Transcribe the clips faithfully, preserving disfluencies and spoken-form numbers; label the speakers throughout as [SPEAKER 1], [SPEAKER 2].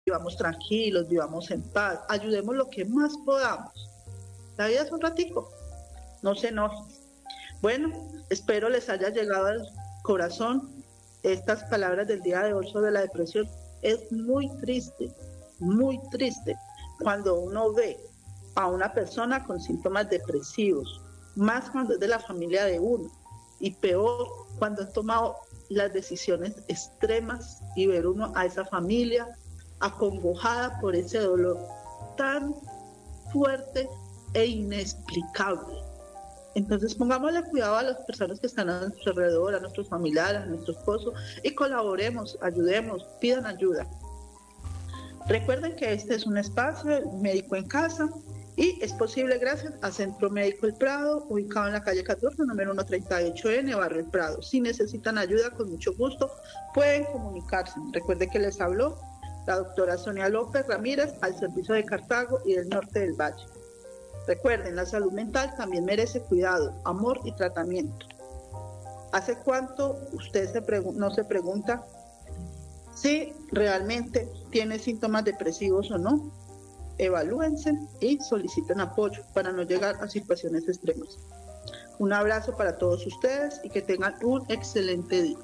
[SPEAKER 1] vivamos tranquilos, vivamos en paz, ayudemos lo que más podamos. La vida es un ratico, no se enojen. Bueno, espero les haya llegado al corazón estas palabras del día de hoy sobre la depresión. Es muy triste, muy triste cuando uno ve a una persona con síntomas depresivos, más cuando es de la familia de uno, y peor cuando han tomado las decisiones extremas y ver uno a esa familia acongojada por ese dolor tan fuerte e inexplicable. Entonces pongámosle cuidado a las personas que están a nuestro alrededor, a nuestros familiares, a nuestro esposo, y colaboremos, ayudemos, pidan ayuda. Recuerden que este es un espacio médico en casa y es posible gracias a Centro Médico El Prado, ubicado en la calle catorce, número ciento treinta y ocho ene, Barrio El Prado. Si necesitan ayuda, con mucho gusto pueden comunicarse. Recuerden que les habló la doctora Sonia López Ramírez, al servicio de Cartago y del norte del Valle. Recuerden, la salud mental también merece cuidado, amor y tratamiento. ¿Hace cuánto usted se pregu- no se pregunta si realmente tiene síntomas depresivos o no? Evalúense y soliciten apoyo para no llegar a situaciones extremas. Un abrazo para todos ustedes y que tengan un excelente día.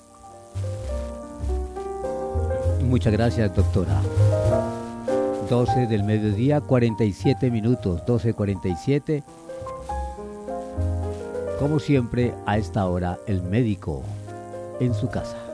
[SPEAKER 2] Muchas gracias, doctora. doce del mediodía, cuarenta y siete minutos, doce cuarenta y siete. Como siempre, a esta hora, el médico en su casa.